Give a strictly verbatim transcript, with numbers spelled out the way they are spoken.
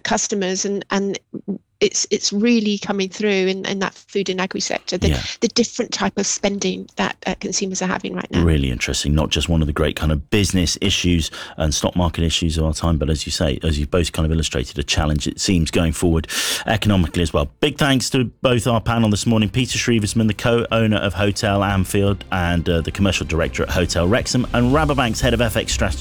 customers, and and it's it's really coming through in, in that food and agri sector, the, yeah. the different type of spending that uh, consumers are having right now. Really interesting. Not just one of the great kind of business issues and stock market issues of our time, but as you say, as you've both kind of illustrated, a challenge it seems going forward economically as well. Big thanks to both our panel this morning, Peter Shrieversman, the co-owner of Hotel Anfield and uh, the commercial director at Hotel Wrexham, and Rabobank's head of F X strategy